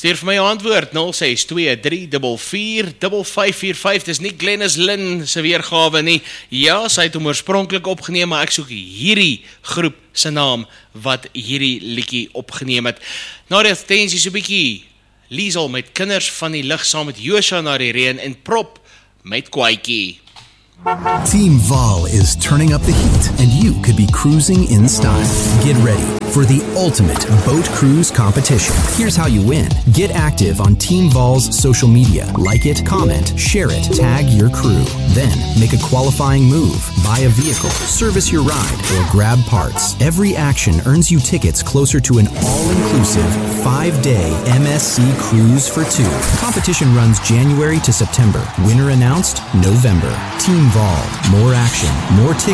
Stuur vir my 'n antwoord 0623445545. Dis nie Glenys Lynn se weergawe nie. Ja, sy het hom oorspronklik opgeneem, maar ek soek hierdie groep se naam wat hierdie liedjie opgeneem het. Nou die attensie so 'n bietjie Liesel met Kinders van die Lig saam met Joshua na die reën en Prop met Kwaitjie. Team Vol is turning up the heat, and you could be cruising in style. Get ready for the ultimate boat cruise competition. Here's how you win. Get active on Team Vol's social media. Like it, comment, share it, tag your crew. Then make a qualifying move, buy a vehicle, service your ride, or grab parts. Every action earns you tickets closer to an all-inclusive 5-day MSC cruise for two. Competition runs January to September. Winner announced November. Team Vol. More action, more tickets.